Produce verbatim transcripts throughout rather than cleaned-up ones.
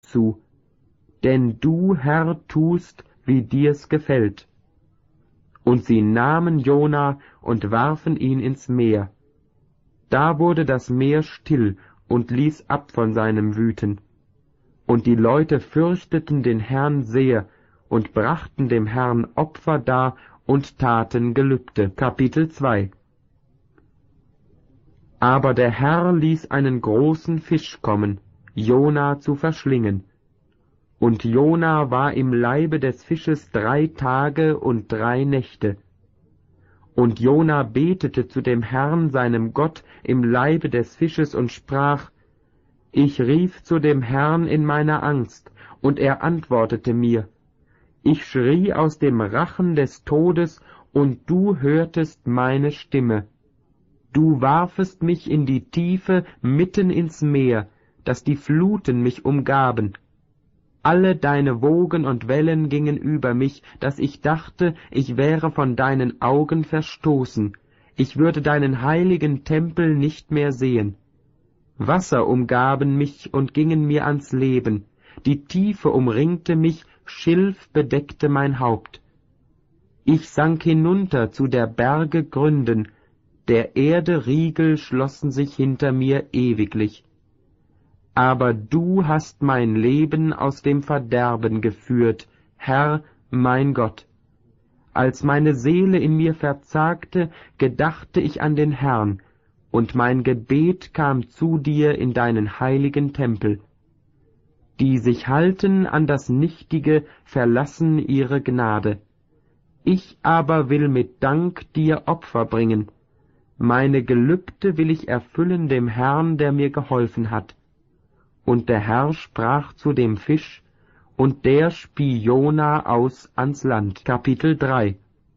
zu, denn du, Herr, tust, wie dir's gefällt. Und sie nahmen Jona und warfen ihn ins Meer. Da wurde das Meer still und ließ ab von seinem Wüten. Und die Leute fürchteten den Herrn sehr und brachten dem Herrn Opfer dar und taten Gelübde. Kapitel zwei. Aber der Herr ließ einen großen Fisch kommen, Jona zu verschlingen. Und Jona war im Leibe des Fisches drei Tage und drei Nächte. Und Jona betete zu dem Herrn, seinem Gott, im Leibe des Fisches und sprach: Ich rief zu dem Herrn in meiner Angst, und er antwortete mir. Ich schrie aus dem Rachen des Todes, und du hörtest meine Stimme. Du warfest mich in die Tiefe mitten ins Meer, dass die Fluten mich umgaben. Alle deine Wogen und Wellen gingen über mich, dass ich dachte, ich wäre von deinen Augen verstoßen, ich würde deinen heiligen Tempel nicht mehr sehen. Wasser umgaben mich und gingen mir ans Leben, die Tiefe umringte mich, Schilf bedeckte mein Haupt. Ich sank hinunter zu der Berge Gründen, der Erde Riegel schlossen sich hinter mir ewiglich. Aber du hast mein Leben aus dem Verderben geführt, Herr, mein Gott. Als meine Seele in mir verzagte, gedachte ich an den Herrn, und mein Gebet kam zu dir in deinen heiligen Tempel. Die sich halten an das Nichtige, verlassen ihre Gnade. Ich aber will mit Dank dir Opfer bringen. Meine Gelübde will ich erfüllen dem Herrn, der mir geholfen hat. Und der Herr sprach zu dem Fisch, und der spie Jona aus ans Land. Kapitel drei.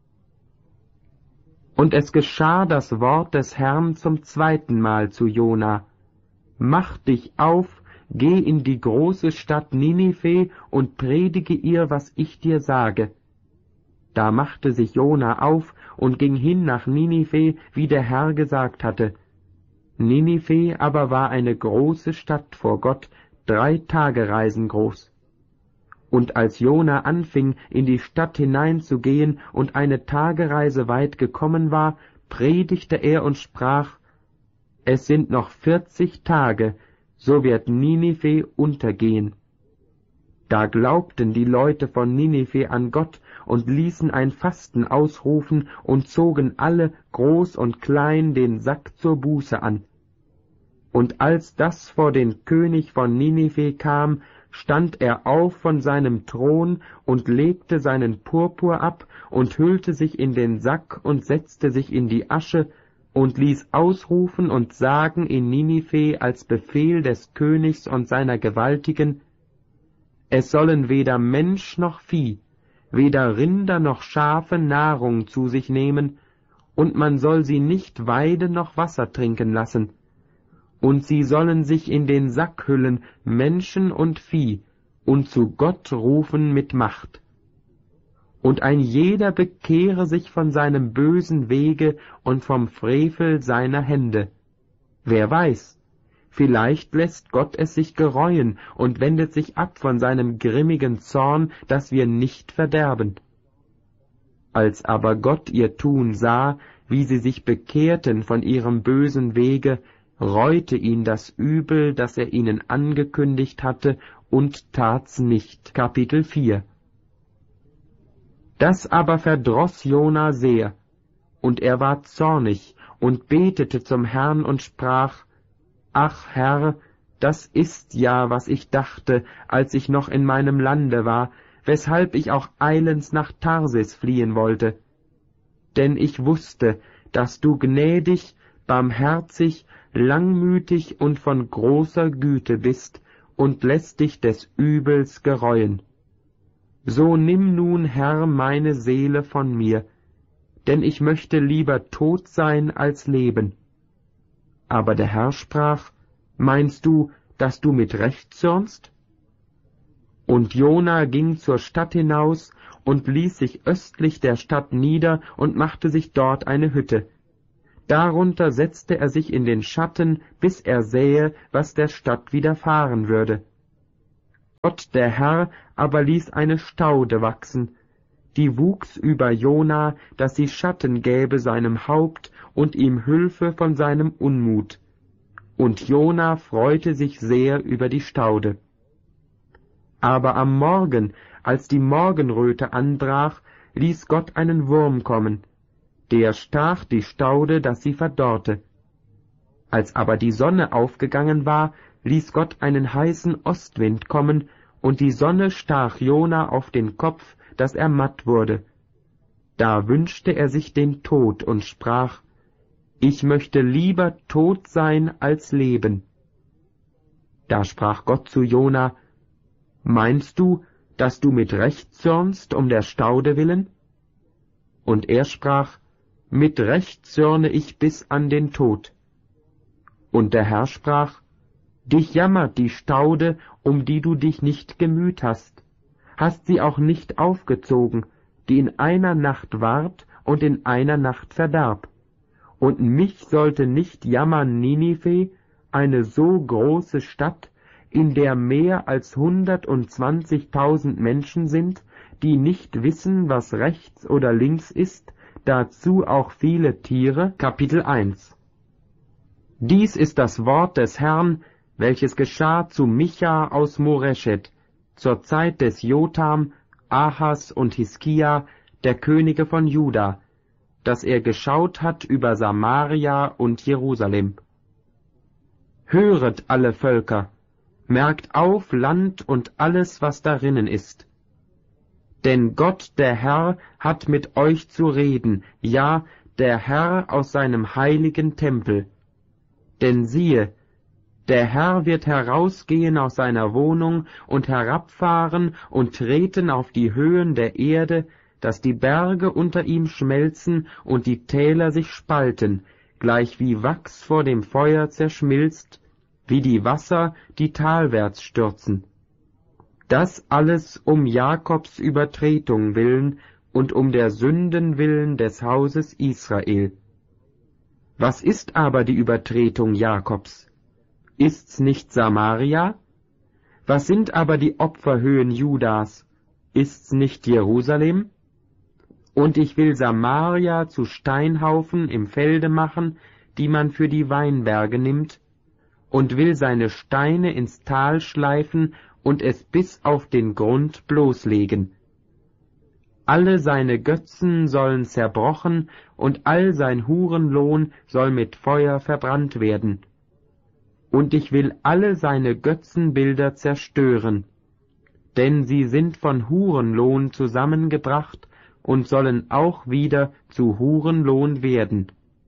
Und es geschah das Wort des Herrn zum zweiten Mal zu Jona. Mach dich auf, geh in die große Stadt Ninive und predige ihr, was ich dir sage. Da machte sich Jona auf und ging hin nach Ninive, wie der Herr gesagt hatte. Ninive aber war eine große Stadt vor Gott, drei Tagereisen groß. Und als Jona anfing, in die Stadt hineinzugehen und eine Tagereise weit gekommen war, predigte er und sprach: Es sind noch vierzig Tage, so wird Ninive untergehen. Da glaubten die Leute von Ninive an Gott und ließen ein Fasten ausrufen und zogen alle, groß und klein, den Sack zur Buße an. Und als das vor den König von Ninive kam, stand er auf von seinem Thron und legte seinen Purpur ab und hüllte sich in den Sack und setzte sich in die Asche und ließ ausrufen und sagen in Ninive als Befehl des Königs und seiner Gewaltigen: Es sollen weder Mensch noch Vieh, weder Rinder noch Schafe Nahrung zu sich nehmen, und man soll sie nicht Weide noch Wasser trinken lassen. Und sie sollen sich in den Sack hüllen, Menschen und Vieh, und zu Gott rufen mit Macht. Und ein jeder bekehre sich von seinem bösen Wege und vom Frevel seiner Hände. Wer weiß, vielleicht lässt Gott es sich gereuen und wendet sich ab von seinem grimmigen Zorn, dass wir nicht verderben. Als aber Gott ihr Tun sah, wie sie sich bekehrten von ihrem bösen Wege, reute ihn das Übel, das er ihnen angekündigt hatte, und tat's nicht. Kapitel vier. Das aber verdroß Jona sehr, und er war zornig und betete zum Herrn und sprach: Ach Herr, das ist ja, was ich dachte, als ich noch in meinem Lande war, weshalb ich auch eilends nach Tarsis fliehen wollte. Denn ich wusste, dass du gnädig, barmherzig, langmütig und von großer Güte bist und lässt dich des Übels gereuen. So nimm nun, Herr, meine Seele von mir, denn ich möchte lieber tot sein als leben. Aber der Herr sprach: Meinst du, dass du mit Recht zürnst? Und Jona ging zur Stadt hinaus und ließ sich östlich der Stadt nieder und machte sich dort eine Hütte. Darunter setzte er sich in den Schatten, bis er sähe, was der Stadt widerfahren würde. Gott der Herr aber ließ eine Staude wachsen, die wuchs über Jona, dass sie Schatten gäbe seinem Haupt und ihm Hülfe von seinem Unmut. Und Jona freute sich sehr über die Staude. Aber am Morgen, als die Morgenröte anbrach, ließ Gott einen Wurm kommen, der stach die Staude, dass sie verdorrte. Als aber die Sonne aufgegangen war, ließ Gott einen heißen Ostwind kommen, und die Sonne stach Jona auf den Kopf, dass er matt wurde. Da wünschte er sich den Tod und sprach: Ich möchte lieber tot sein als leben. Da sprach Gott zu Jona: Meinst du, dass du mit Recht zürnst um der Staude willen? Und er sprach: Mit Recht zürne ich bis an den Tod. Und der Herr sprach: Dich jammert die Staude, um die du dich nicht gemüht hast, hast sie auch nicht aufgezogen, die in einer Nacht ward und in einer Nacht verdarb. Und mich sollte nicht jammern Ninive, eine so große Stadt, in der mehr als hundertundzwanzigtausend Menschen sind, die nicht wissen, was rechts oder links ist, dazu auch viele Tiere. Kapitel eins. Dies ist das Wort des Herrn, welches geschah zu Micha aus Moreschet, zur Zeit des Jotam, Ahas und Hiskia, der Könige von Juda, dass er geschaut hat über Samaria und Jerusalem. Höret, alle Völker, merkt auf Land und alles, was darinnen ist. Denn Gott, der Herr, hat mit euch zu reden, ja, der Herr aus seinem heiligen Tempel. Denn siehe, der Herr wird herausgehen aus seiner Wohnung und herabfahren und treten auf die Höhen der Erde, dass die Berge unter ihm schmelzen und die Täler sich spalten, gleich wie Wachs vor dem Feuer zerschmilzt, wie die Wasser, die talwärts stürzen. Das alles um Jakobs Übertretung willen und um der Sünden willen des Hauses Israel. Was ist aber die Übertretung Jakobs? Ist's nicht Samaria? Was sind aber die Opferhöhen Judas? Ist's nicht Jerusalem? Und ich will Samaria zu Steinhaufen im Felde machen, die man für die Weinberge nimmt, und will seine Steine ins Tal schleifen und es bis auf den Grund bloßlegen. Alle seine Götzen sollen zerbrochen, und all sein Hurenlohn soll mit Feuer verbrannt werden. Und ich will alle seine Götzenbilder zerstören, denn sie sind von Hurenlohn zusammengebracht und sollen auch wieder zu Hurenlohn werden.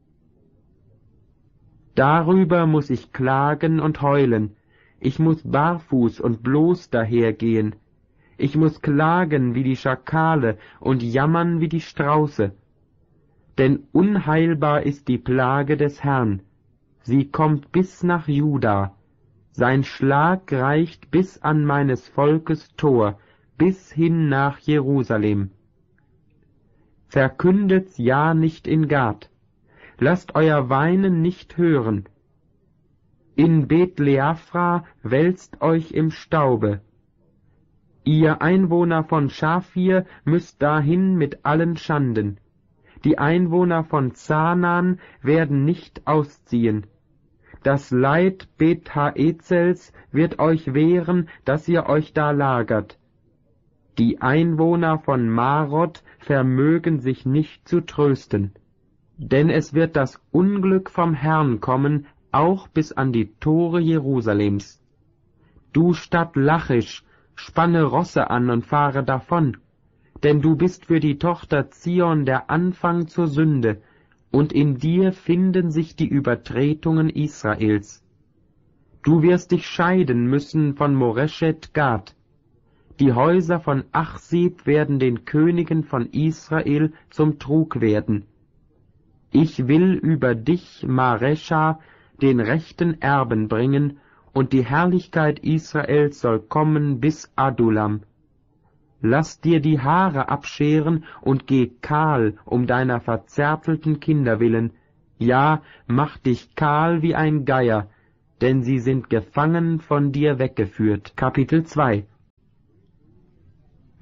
Darüber muß ich klagen und heulen, ich muß barfuß und bloß dahergehen, ich muß klagen wie die Schakale und jammern wie die Strauße. Denn unheilbar ist die Plage des Herrn, sie kommt bis nach Juda, sein Schlag reicht bis an meines Volkes Tor, bis hin nach Jerusalem. Verkündet's ja nicht in Gad, lasst euer Weinen nicht hören. In Bethleafra wälzt euch im Staube. Ihr Einwohner von Schafir müsst dahin mit allen Schanden. Die Einwohner von Zanaan werden nicht ausziehen. Das Leid Beth Haezels wird euch wehren, dass ihr euch da lagert. Die Einwohner von Marot vermögen sich nicht zu trösten. Denn es wird das Unglück vom Herrn kommen, auch bis an die Tore Jerusalems. Du Stadt Lachisch, spanne Rosse an und fahre davon, denn du bist für die Tochter Zion der Anfang zur Sünde, und in dir finden sich die Übertretungen Israels. Du wirst dich scheiden müssen von Moreschet Gad. Die Häuser von Achsib werden den Königen von Israel zum Trug werden. Ich will über dich, Maresha, den rechten Erben bringen, und die Herrlichkeit Israels soll kommen bis Adulam. Lass dir die Haare abscheren und geh kahl um deiner verzärtelten Kinder willen, ja, mach dich kahl wie ein Geier, denn sie sind gefangen von dir weggeführt. Kapitel zwei.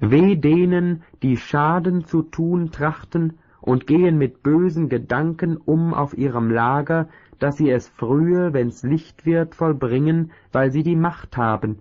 Weh denen, die Schaden zu tun trachten und gehen mit bösen Gedanken um auf ihrem Lager, dass sie es frühe, wenn's Licht wird, vollbringen, weil sie die Macht haben.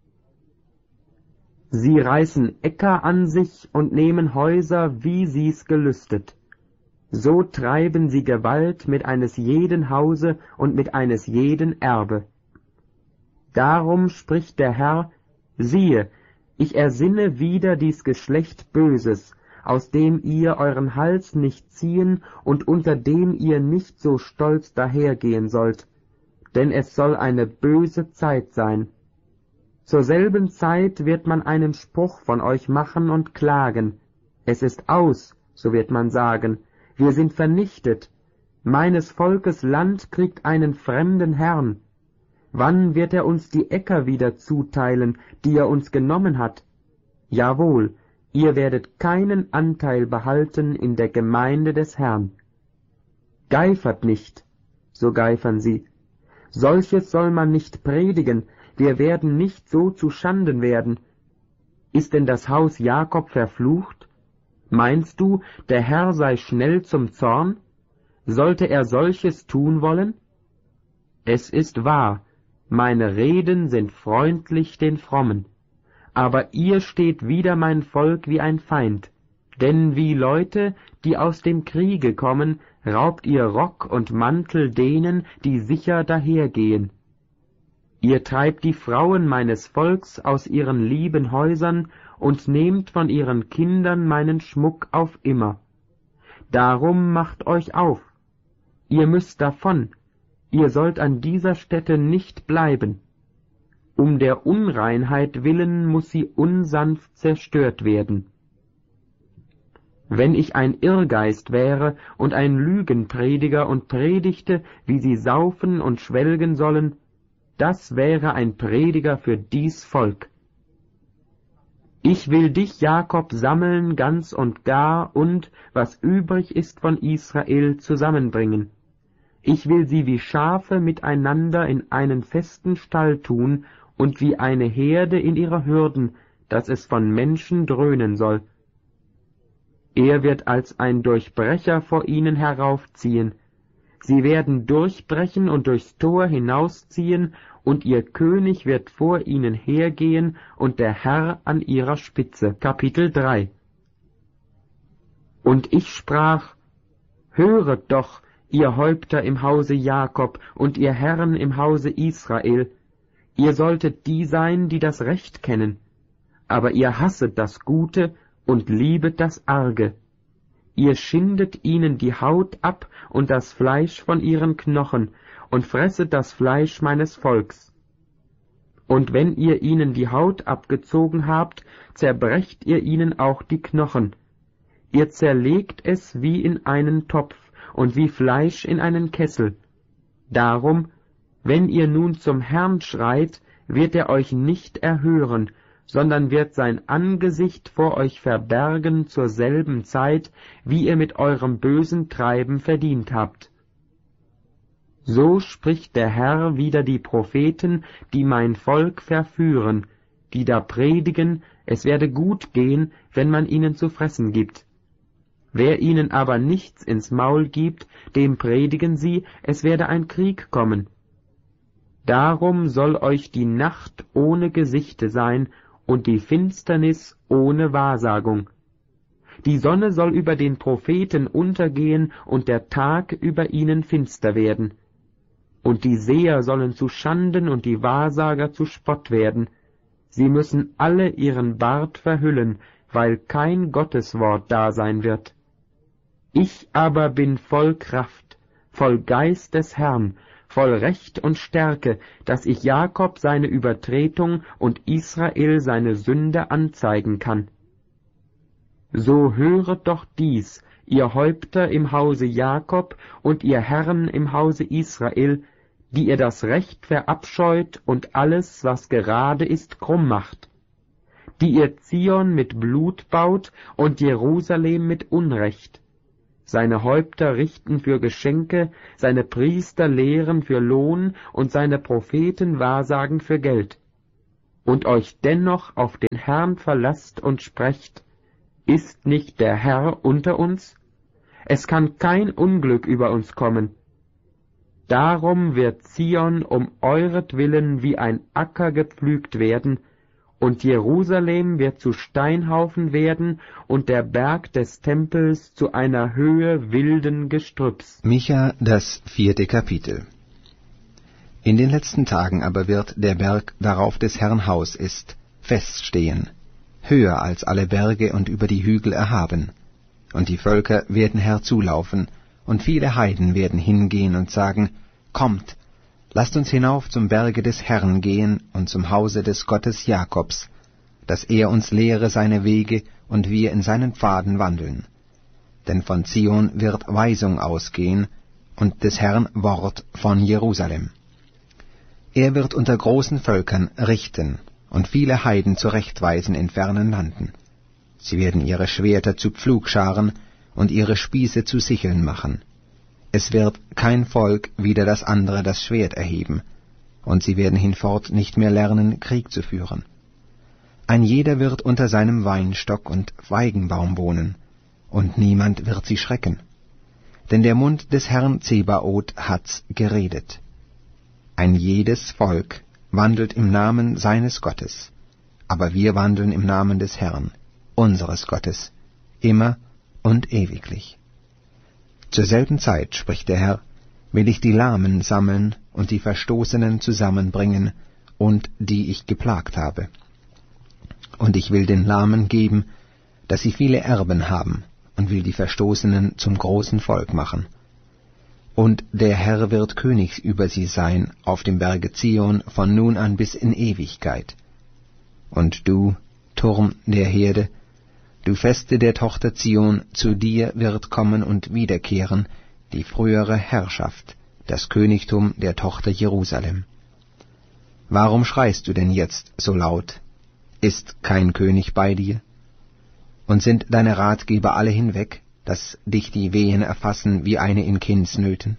Sie reißen Äcker an sich und nehmen Häuser, wie sie's gelüstet. So treiben sie Gewalt mit eines jeden Hause und mit eines jeden Erbe. Darum spricht der Herr, siehe, ich ersinne wieder dies Geschlecht Böses, aus dem ihr euren Hals nicht ziehen und unter dem ihr nicht so stolz dahergehen sollt, denn es soll eine böse Zeit sein. Zur selben Zeit wird man einen Spruch von euch machen und klagen. Es ist aus, so wird man sagen, wir sind vernichtet. Meines Volkes Land kriegt einen fremden Herrn. Wann wird er uns die Äcker wieder zuteilen, die er uns genommen hat? Jawohl, ihr werdet keinen Anteil behalten in der Gemeinde des Herrn. Geifert nicht, so geifern sie. Solches soll man nicht predigen, wir werden nicht so zu Schanden werden. Ist denn das Haus Jakob verflucht? Meinst du, der Herr sei schnell zum Zorn? Sollte er solches tun wollen? Es ist wahr, meine Reden sind freundlich den Frommen, aber ihr steht wider mein Volk wie ein Feind, denn wie Leute, die aus dem Kriege kommen, raubt ihr Rock und Mantel denen, die sicher dahergehen. Ihr treibt die Frauen meines Volks aus ihren lieben Häusern und nehmt von ihren Kindern meinen Schmuck auf immer. Darum macht euch auf, ihr müsst davon, ihr sollt an dieser Stätte nicht bleiben. Um der Unreinheit willen muß sie unsanft zerstört werden. Wenn ich ein Irrgeist wäre und ein Lügenprediger und predigte, wie sie saufen und schwelgen sollen, das wäre ein Prediger für dies Volk. Ich will dich, Jakob, sammeln ganz und gar und, was übrig ist von Israel, zusammenbringen. Ich will sie wie Schafe miteinander in einen festen Stall tun und wie eine Herde in ihre Hürden, dass es von Menschen dröhnen soll. Er wird als ein Durchbrecher vor ihnen heraufziehen. Sie werden durchbrechen und durchs Tor hinausziehen, und ihr König wird vor ihnen hergehen und der Herr an ihrer Spitze. Kapitel drei. Und ich sprach, höret doch, ihr Häupter im Hause Jakob und ihr Herren im Hause Israel, ihr solltet die sein, die das Recht kennen, aber ihr hasset das Gute und liebet das Arge. Ihr schindet ihnen die Haut ab und das Fleisch von ihren Knochen und fresset das Fleisch meines Volks. Und wenn ihr ihnen die Haut abgezogen habt, zerbrecht ihr ihnen auch die Knochen. Ihr zerlegt es wie in einen Topf und wie Fleisch in einen Kessel. Darum, wenn ihr nun zum Herrn schreit, wird er euch nicht erhören, sondern wird sein Angesicht vor euch verbergen zur selben Zeit, wie ihr mit eurem bösen Treiben verdient habt. So spricht der Herr wider die Propheten, die mein Volk verführen, die da predigen, es werde gut gehen, wenn man ihnen zu fressen gibt. Wer ihnen aber nichts ins Maul gibt, dem predigen sie, es werde ein Krieg kommen. Darum soll euch die Nacht ohne Gesichte sein und die Finsternis ohne Wahrsagung. Die Sonne soll über den Propheten untergehen und der Tag über ihnen finster werden. Und die Seher sollen zu Schanden und die Wahrsager zu Spott werden. Sie müssen alle ihren Bart verhüllen, weil kein Gotteswort da sein wird. Ich aber bin voll Kraft, voll Geist des Herrn, voll Recht und Stärke, dass ich Jakob seine Übertretung und Israel seine Sünde anzeigen kann. So höret doch dies, ihr Häupter im Hause Jakob und ihr Herren im Hause Israel, die ihr das Recht verabscheut und alles, was gerade ist, krumm macht, die ihr Zion mit Blut baut und Jerusalem mit Unrecht. Seine Häupter richten für Geschenke, seine Priester lehren für Lohn und seine Propheten wahrsagen für Geld. und euch dennoch auf den Herrn verlasst und sprecht, ist nicht der Herr unter uns? Es kann kein Unglück über uns kommen. Darum wird Zion um euretwillen wie ein Acker gepflügt werden, und Jerusalem wird zu Steinhaufen werden und der Berg des Tempels zu einer Höhe wilden Gestrüpps. Micha, das vierte Kapitel. In den letzten Tagen aber wird der Berg, darauf des Herrn Haus ist, feststehen, höher als alle Berge und über die Hügel erhaben. Und die Völker werden herzulaufen, und viele Heiden werden hingehen und sagen, Kommt, lasst uns hinauf zum Berge des Herrn gehen und zum Hause des Gottes Jakobs, dass er uns lehre seine Wege und wir in seinen Pfaden wandeln. Denn von Zion wird Weisung ausgehen und des Herrn Wort von Jerusalem. Er wird unter großen Völkern richten und viele Heiden zurechtweisen in fernen Landen. Sie werden ihre Schwerter zu Pflugscharen und ihre Spieße zu Sicheln machen. Es wird kein Volk wider das andere das Schwert erheben, und sie werden hinfort nicht mehr lernen, Krieg zu führen. Ein jeder wird unter seinem Weinstock und Feigenbaum wohnen, und niemand wird sie schrecken. Denn der Mund des Herrn Zebaoth hat's geredet. Ein jedes Volk wandelt im Namen seines Gottes, aber wir wandeln im Namen des Herrn, unseres Gottes, immer und ewiglich. Zur selben Zeit, spricht der Herr, will ich die Lahmen sammeln und die Verstoßenen zusammenbringen und die ich geplagt habe. Und ich will den Lahmen geben, dass sie viele Erben haben, und will die Verstoßenen zum großen Volk machen. Und der Herr wird König über sie sein auf dem Berge Zion von nun an bis in Ewigkeit. Und du, Turm der Herde, du Feste der Tochter Zion, zu dir wird kommen und wiederkehren die frühere Herrschaft, das Königtum der Tochter Jerusalem. Warum schreist du denn jetzt so laut? Ist kein König bei dir? Und sind deine Ratgeber alle hinweg, dass dich die Wehen erfassen wie eine in Kindsnöten?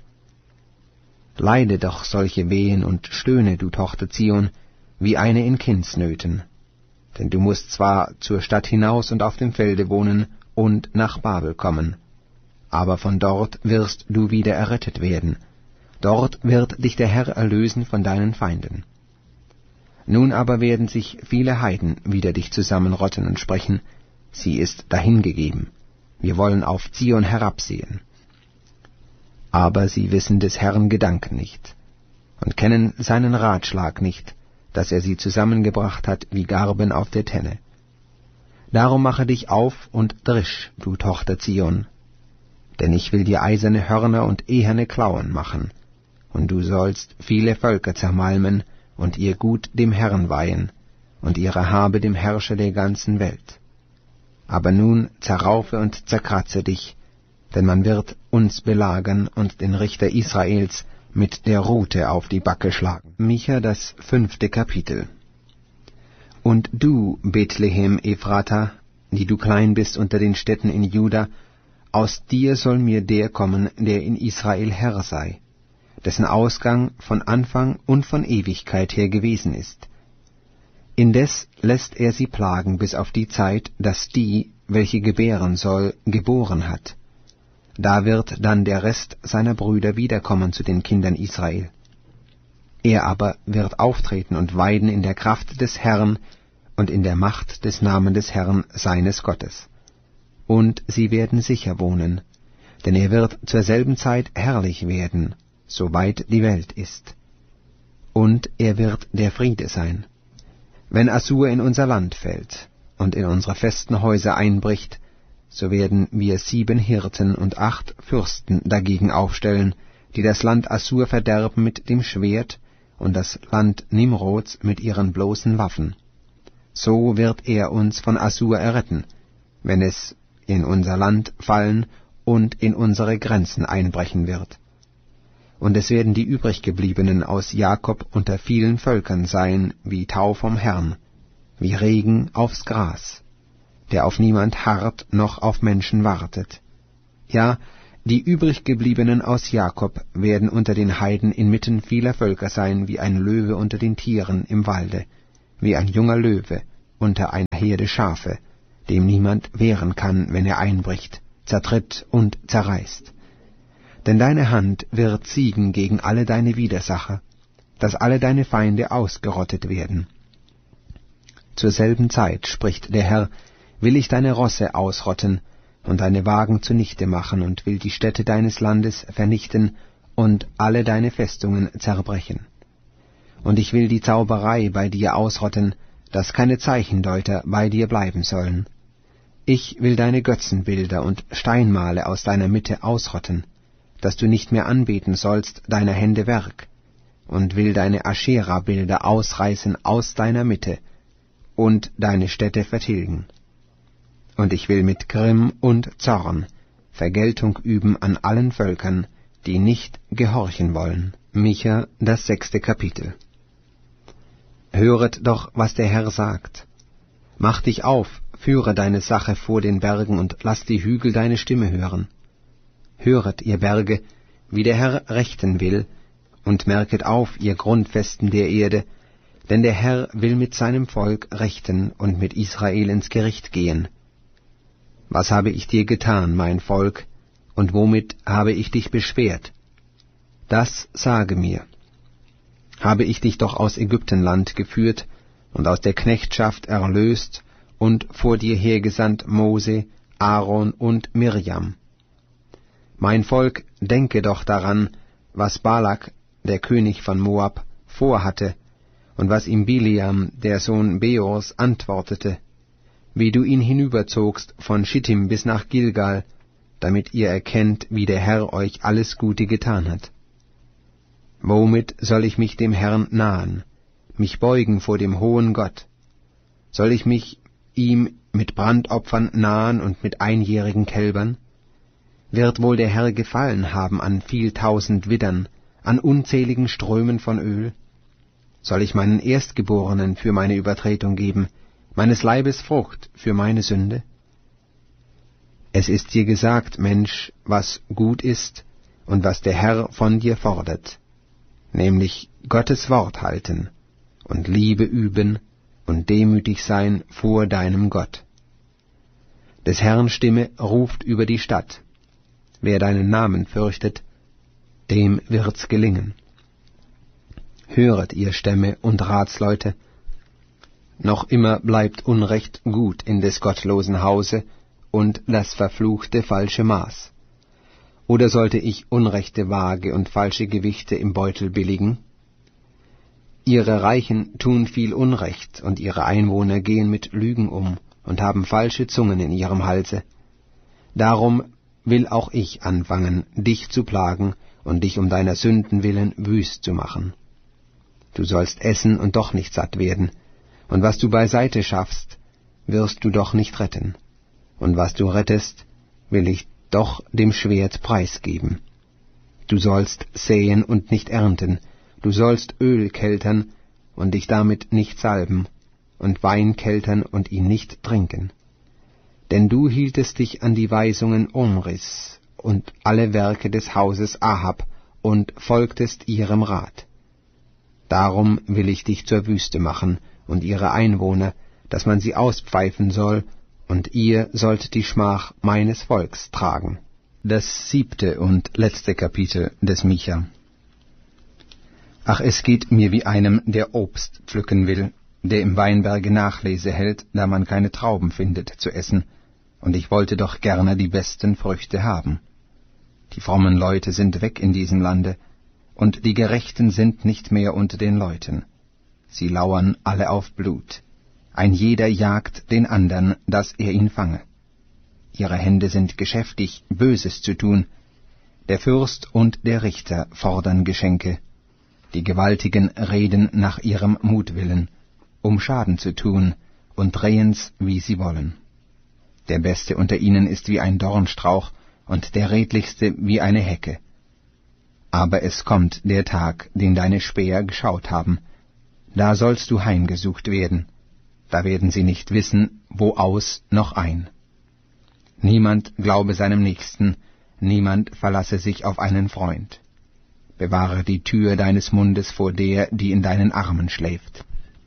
Leide doch solche Wehen und stöhne, du Tochter Zion, wie eine in Kindsnöten. Denn du musst zwar zur Stadt hinaus und auf dem Felde wohnen und nach Babel kommen, aber von dort wirst du wieder errettet werden. Dort wird dich der Herr erlösen von deinen Feinden. Nun aber werden sich viele Heiden wider dich zusammenrotten und sprechen, sie ist dahingegeben, wir wollen auf Zion herabsehen. Aber sie wissen des Herrn Gedanken nicht und kennen seinen Ratschlag nicht, dass er sie zusammengebracht hat wie Garben auf der Tenne. Darum mache dich auf und drisch, du Tochter Zion, denn ich will dir eiserne Hörner und eherne Klauen machen, und du sollst viele Völker zermalmen und ihr Gut dem Herrn weihen und ihre Habe dem Herrscher der ganzen Welt. Aber nun zerraufe und zerkratze dich, denn man wird uns belagern und den Richter Israels mit der Rute auf die Backe schlagen. Micha, das fünfte Kapitel. Und du, Bethlehem Ephrata, die du klein bist unter den Städten in Juda, aus dir soll mir der kommen, der in Israel Herr sei, dessen Ausgang von Anfang und von Ewigkeit her gewesen ist. Indes lässt er sie plagen bis auf die Zeit, dass die, welche gebären soll, geboren hat. Da wird dann der Rest seiner Brüder wiederkommen zu den Kindern Israel. Er aber wird auftreten und weiden in der Kraft des Herrn und in der Macht des Namens des Herrn seines Gottes. Und sie werden sicher wohnen, denn er wird zur selben Zeit herrlich werden, soweit die Welt ist. Und er wird der Friede sein. Wenn Assur in unser Land fällt und in unsere festen Häuser einbricht, so werden wir sieben Hirten und acht Fürsten dagegen aufstellen, die das Land Assur verderben mit dem Schwert und das Land Nimrods mit ihren bloßen Waffen. So wird er uns von Assur erretten, wenn es in unser Land fallen und in unsere Grenzen einbrechen wird. Und es werden die übriggebliebenen aus Jakob unter vielen Völkern sein, wie Tau vom Herrn, wie Regen aufs Gras, der auf niemand harrt noch auf Menschen wartet. Ja, die übriggebliebenen aus Jakob werden unter den Heiden inmitten vieler Völker sein, wie ein Löwe unter den Tieren im Walde, wie ein junger Löwe unter einer Herde Schafe, dem niemand wehren kann, wenn er einbricht, zertritt und zerreißt. Denn deine Hand wird siegen gegen alle deine Widersacher, dass alle deine Feinde ausgerottet werden. Zur selben Zeit, spricht der Herr, will ich deine Rosse ausrotten und deine Wagen zunichte machen und will die Städte deines Landes vernichten und alle deine Festungen zerbrechen. Und ich will die Zauberei bei dir ausrotten, dass keine Zeichendeuter bei dir bleiben sollen. Ich will deine Götzenbilder und Steinmale aus deiner Mitte ausrotten, dass du nicht mehr anbeten sollst deiner Hände Werk, und will deine Aschera-Bilder ausreißen aus deiner Mitte und deine Städte vertilgen. Und ich will mit Grimm und Zorn Vergeltung üben an allen Völkern, die nicht gehorchen wollen. Micha, das sechste Kapitel. Höret doch, was der Herr sagt. Mach dich auf, führe deine Sache vor den Bergen und lass die Hügel deine Stimme hören. Höret, ihr Berge, wie der Herr rechten will, und merket auf, ihr Grundfesten der Erde, denn der Herr will mit seinem Volk rechten und mit Israel ins Gericht gehen. Was habe ich dir getan, mein Volk, und womit habe ich dich beschwert? Das sage mir. Habe ich dich doch aus Ägyptenland geführt und aus der Knechtschaft erlöst und vor dir hergesandt Mose, Aaron und Mirjam. Mein Volk, denke doch daran, was Balak, der König von Moab, vorhatte, und was ihm Bileam, der Sohn Beors, antwortete, wie du ihn hinüberzogst von Schittim bis nach Gilgal, damit ihr erkennt, wie der Herr euch alles Gute getan hat. Womit soll ich mich dem Herrn nahen, mich beugen vor dem hohen Gott? Soll ich mich ihm mit Brandopfern nahen und mit einjährigen Kälbern? Wird wohl der Herr gefallen haben an viel tausend Widdern, an unzähligen Strömen von Öl? Soll ich meinen Erstgeborenen für meine Übertretung geben, meines Leibes Frucht für meine Sünde? Es ist dir gesagt, Mensch, was gut ist und was der Herr von dir fordert, nämlich Gottes Wort halten und Liebe üben und demütig sein vor deinem Gott. Des Herrn Stimme ruft über die Stadt. Wer deinen Namen fürchtet, dem wird's gelingen. Höret, ihr Stämme und Ratsleute, noch immer bleibt Unrecht gut in des gottlosen Hause und das verfluchte falsche Maß. Oder sollte ich unrechte Waage und falsche Gewichte im Beutel billigen? Ihre Reichen tun viel Unrecht, und ihre Einwohner gehen mit Lügen um und haben falsche Zungen in ihrem Halse. Darum will auch ich anfangen, dich zu plagen und dich um deiner Sünden willen wüst zu machen. Du sollst essen und doch nicht satt werden, und was du beiseite schaffst, wirst du doch nicht retten, und was du rettest, will ich doch dem Schwert preisgeben. Du sollst säen und nicht ernten, du sollst Öl keltern und dich damit nicht salben, und Wein keltern und ihn nicht trinken. Denn du hieltest dich an die Weisungen Omris und alle Werke des Hauses Ahab und folgtest ihrem Rat. Darum will ich dich zur Wüste machen und ihre Einwohner, dass man sie auspfeifen soll, und ihr sollt die Schmach meines Volks tragen. Das siebte und letzte Kapitel des Micha. Ach, es geht mir wie einem, der Obst pflücken will, der im Weinberge Nachlese hält, da man keine Trauben findet zu essen, und ich wollte doch gerne die besten Früchte haben. Die frommen Leute sind weg in diesem Lande, und die Gerechten sind nicht mehr unter den Leuten. Sie lauern alle auf Blut. Ein jeder jagt den andern, dass er ihn fange. Ihre Hände sind geschäftig, Böses zu tun. Der Fürst und der Richter fordern Geschenke. Die Gewaltigen reden nach ihrem Mutwillen, um Schaden zu tun, und drehen's, wie sie wollen. Der Beste unter ihnen ist wie ein Dornstrauch, und der Redlichste wie eine Hecke. Aber es kommt der Tag, den deine Späher geschaut haben. Da sollst du heimgesucht werden. Da werden sie nicht wissen, wo aus noch ein. Niemand glaube seinem Nächsten, niemand verlasse sich auf einen Freund. Bewahre die Tür deines Mundes vor der, die in deinen Armen schläft.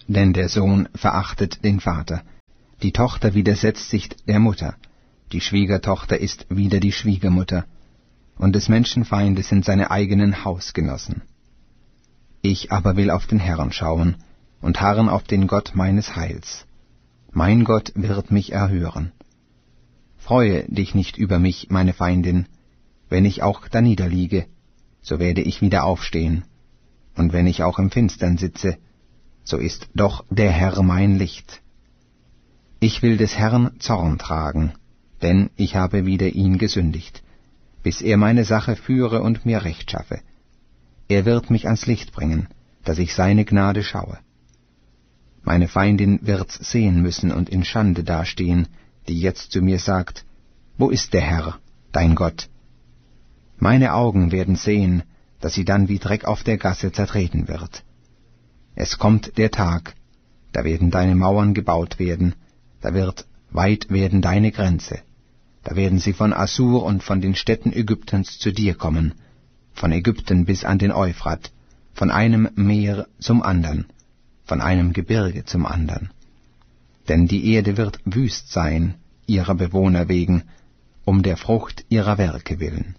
denn der Sohn verachtet den Vater, die Tochter widersetzt sich der Mutter, die Schwiegertochter ist wider die Schwiegermutter, und des Menschen Feinde sind seine eigenen Hausgenossen. Ich aber will auf den Herrn schauen und harren auf den Gott meines Heils. Mein Gott wird mich erhören. Freue dich nicht über mich, meine Feindin, wenn ich auch daniederliege, so werde ich wieder aufstehen, und wenn ich auch im Finstern sitze, so ist doch der Herr mein Licht. Ich will des Herrn Zorn tragen, denn ich habe wider ihn gesündigt, bis er meine Sache führe und mir Recht schaffe. Er wird mich ans Licht bringen, dass ich seine Gnade schaue. Meine Feindin wird's sehen müssen und in Schande dastehen, die jetzt zu mir sagt, wo ist der Herr, dein Gott? Meine Augen werden sehen, dass sie dann wie Dreck auf der Gasse zertreten wird. Es kommt der Tag, da werden deine Mauern gebaut werden, da wird weit werden deine Grenze, da werden sie von Assur und von den Städten Ägyptens zu dir kommen, von Ägypten bis an den Euphrat, von einem Meer zum andern, von einem Gebirge zum andern. Denn die Erde wird wüst sein, ihrer Bewohner wegen, um der Frucht ihrer Werke willen.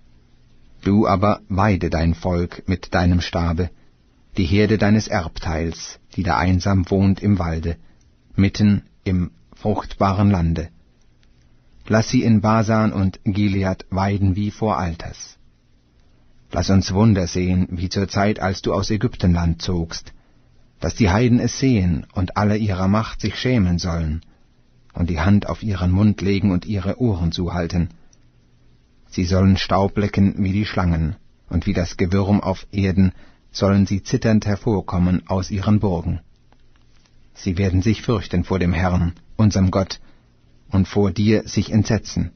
Du aber weide dein Volk mit deinem Stabe, die Herde deines Erbteils, die da einsam wohnt im Walde, mitten im fruchtbaren Lande. Lass sie in Basan und Gilead weiden wie vor Alters. Lass uns Wunder sehen, wie zur Zeit, als du aus Ägyptenland zogst, dass die Heiden es sehen und alle ihrer Macht sich schämen sollen und die Hand auf ihren Mund legen und ihre Ohren zuhalten. Sie sollen Staub lecken wie die Schlangen, und wie das Gewürm auf Erden sollen sie zitternd hervorkommen aus ihren Burgen. Sie werden sich fürchten vor dem Herrn, unserem Gott, und vor dir sich entsetzen.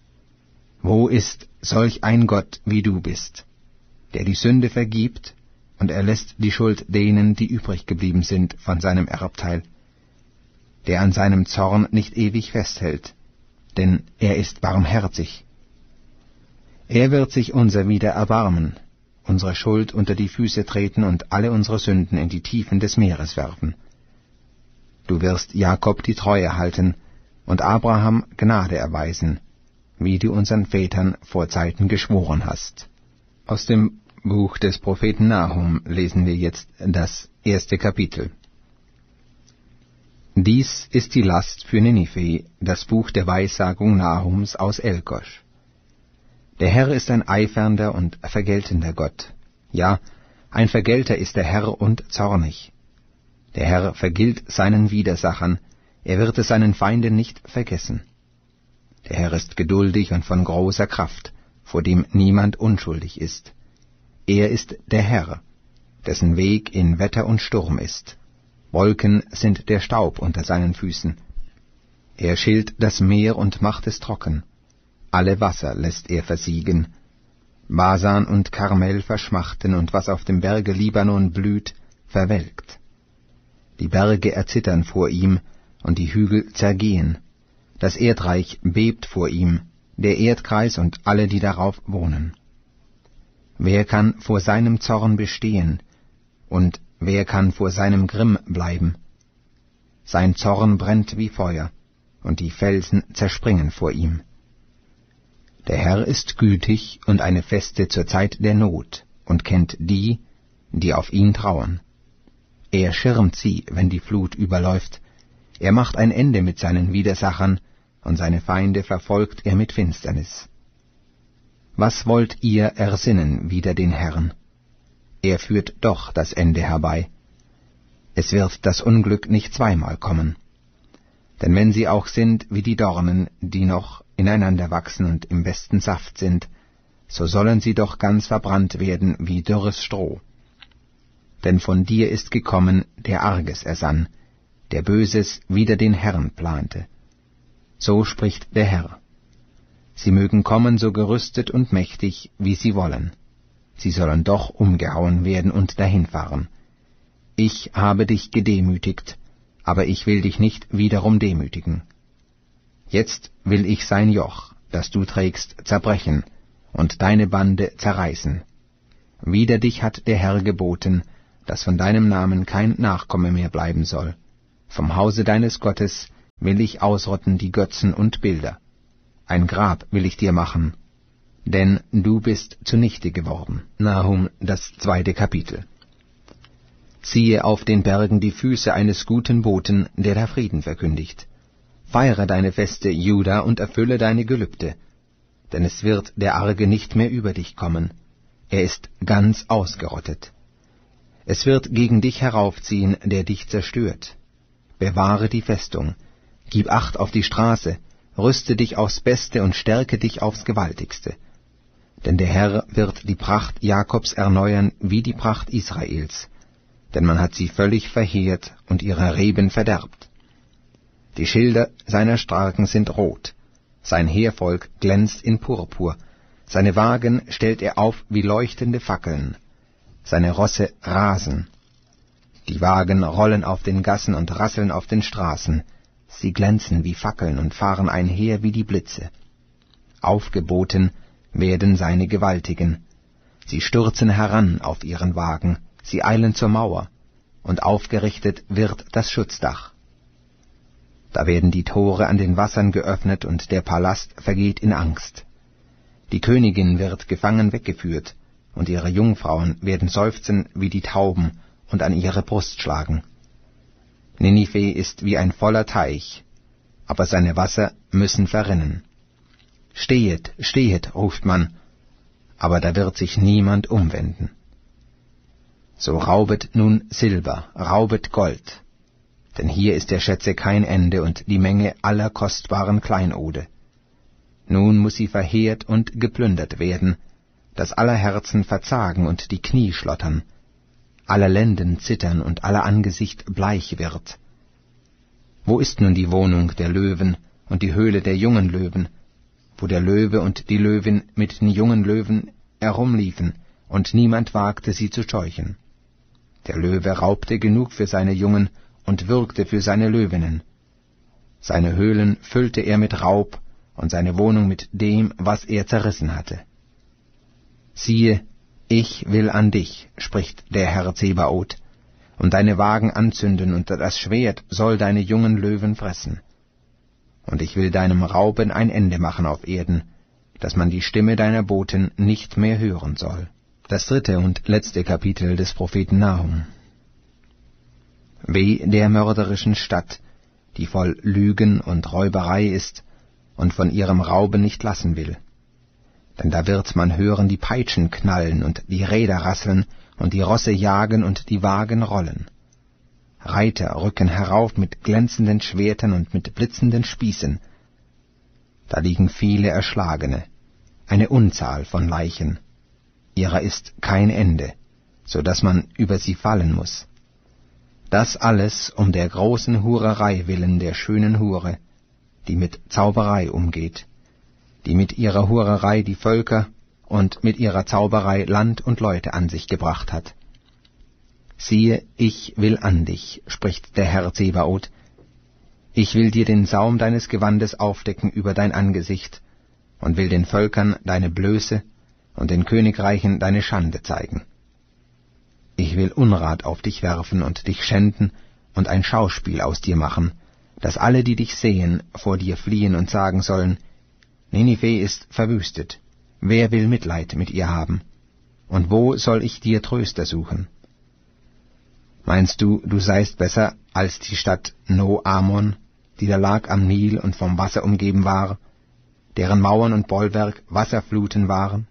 Wo ist solch ein Gott, wie du bist, der die Sünde vergibt, und erlässt die Schuld denen, die übrig geblieben sind von seinem Erbteil, der an seinem Zorn nicht ewig festhält, denn er ist barmherzig. Er wird sich unser wieder erbarmen, unsere Schuld unter die Füße treten und alle unsere Sünden in die Tiefen des Meeres werfen. Du wirst Jakob die Treue halten und Abraham Gnade erweisen, wie du unseren Vätern vor Zeiten geschworen hast. Aus dem Buch des Propheten Nahum lesen wir jetzt das erste Kapitel. Dies ist die Last für Ninive, das Buch der Weissagung Nahums aus Elkosch. Der Herr ist ein eifernder und vergeltender Gott. Ja, ein Vergelter ist der Herr und zornig. Der Herr vergilt seinen Widersachern, er wird es seinen Feinden nicht vergessen. Der Herr ist geduldig und von großer Kraft, vor dem niemand unschuldig ist. Er ist der Herr, dessen Weg in Wetter und Sturm ist. Wolken sind der Staub unter seinen Füßen. Er schillt das Meer und macht es trocken. Alle Wasser lässt er versiegen. Basan und Karmel verschmachten, und was auf dem Berge Libanon blüht, verwelkt. Die Berge erzittern vor ihm, und die Hügel zergehen. Das Erdreich bebt vor ihm, der Erdkreis und alle, die darauf wohnen. Wer kann vor seinem Zorn bestehen, und wer kann vor seinem Grimm bleiben? Sein Zorn brennt wie Feuer, und die Felsen zerspringen vor ihm. Der Herr ist gütig und eine Feste zur Zeit der Not und kennt die, die auf ihn trauen. Er schirmt sie, wenn die Flut überläuft. Er macht ein Ende mit seinen Widersachern, und seine Feinde verfolgt er mit Finsternis. Was wollt ihr ersinnen wider den Herrn? Er führt doch das Ende herbei. Es wird das Unglück nicht zweimal kommen. Denn wenn sie auch sind wie die Dornen, die noch ineinander wachsen und im besten Saft sind, so sollen sie doch ganz verbrannt werden wie dürres Stroh. Denn von dir ist gekommen, der Arges ersann, der Böses wider den Herrn plante. So spricht der Herr. Sie mögen kommen so gerüstet und mächtig, wie sie wollen. Sie sollen doch umgehauen werden und dahinfahren. Ich habe dich gedemütigt, aber ich will dich nicht wiederum demütigen. Jetzt will ich sein Joch, das du trägst, zerbrechen und deine Bande zerreißen. Wider dich hat der Herr geboten, dass von deinem Namen kein Nachkomme mehr bleiben soll. Vom Hause deines Gottes will ich ausrotten die Götzen und Bilder. Ein Grab will ich dir machen, denn du bist zunichte geworden. Nahum, das zweite Kapitel. Siehe auf den Bergen die Füße eines guten Boten, der da Frieden verkündigt. Feiere deine Feste, Juda, und erfülle deine Gelübde, denn es wird der Arge nicht mehr über dich kommen. Er ist ganz ausgerottet. Es wird gegen dich heraufziehen, der dich zerstört. Bewahre die Festung, gib Acht auf die Straße, rüste dich aufs Beste und stärke dich aufs Gewaltigste. Denn der Herr wird die Pracht Jakobs erneuern wie die Pracht Israels, denn man hat sie völlig verheert und ihre Reben verderbt. Die Schilder seiner Starken sind rot, sein Heervolk glänzt in Purpur, seine Wagen stellt er auf wie leuchtende Fackeln, seine Rosse rasen. Die Wagen rollen auf den Gassen und rasseln auf den Straßen, sie glänzen wie Fackeln und fahren einher wie die Blitze. Aufgeboten werden seine Gewaltigen, sie stürzen heran auf ihren Wagen, sie eilen zur Mauer, und aufgerichtet wird das Schutzdach. Da werden die Tore an den Wassern geöffnet, und der Palast vergeht in Angst. Die Königin wird gefangen weggeführt, und ihre Jungfrauen werden seufzen wie die Tauben und an ihre Brust schlagen. Ninive ist wie ein voller Teich, aber seine Wasser müssen verrinnen. Stehet, stehet, ruft man, aber da wird sich niemand umwenden. So raubet nun Silber, raubet Gold, denn hier ist der Schätze kein Ende und die Menge aller kostbaren Kleinode. Nun muß sie verheert und geplündert werden, dass aller Herzen verzagen und die Knie schlottern, aller Lenden zittern und aller Angesicht bleich wird. Wo ist nun die Wohnung der Löwen und die Höhle der jungen Löwen, wo der Löwe und die Löwin mit den jungen Löwen herumliefen, und niemand wagte sie zu scheuchen? Der Löwe raubte genug für seine Jungen und würgte für seine Löwinnen. Seine Höhlen füllte er mit Raub und seine Wohnung mit dem, was er zerrissen hatte. Siehe, ich will an dich, spricht der Herr Zebaoth, und deine Wagen anzünden, und das Schwert soll deine jungen Löwen fressen. Und ich will deinem Rauben ein Ende machen auf Erden, dass man die Stimme deiner Boten nicht mehr hören soll. Das dritte und letzte Kapitel des Propheten Nahum. Weh der mörderischen Stadt, die voll Lügen und Räuberei ist und von ihrem Rauben nicht lassen will. Denn da wird man hören die Peitschen knallen und die Räder rasseln und die Rosse jagen und die Wagen rollen. Reiter rücken herauf mit glänzenden Schwertern und mit blitzenden Spießen. Da liegen viele Erschlagene, eine Unzahl von Leichen. Ihrer ist kein Ende, so dass man über sie fallen muß. Das alles um der großen Hurerei willen der schönen Hure, die mit Zauberei umgeht, die mit ihrer Hurerei die Völker und mit ihrer Zauberei Land und Leute an sich gebracht hat. Siehe, ich will an dich, spricht der Herr Zebaoth. Ich will dir den Saum deines Gewandes aufdecken über dein Angesicht und will den Völkern deine Blöße und den Königreichen deine Schande zeigen. Ich will Unrat auf dich werfen und dich schänden und ein Schauspiel aus dir machen, dass alle, die dich sehen, vor dir fliehen und sagen sollen, Ninive ist verwüstet, wer will Mitleid mit ihr haben? Und wo soll ich dir Tröster suchen? Meinst du, du seist besser als die Stadt No-Amon, die da lag am Nil und vom Wasser umgeben war, deren Mauern und Bollwerk Wasserfluten waren?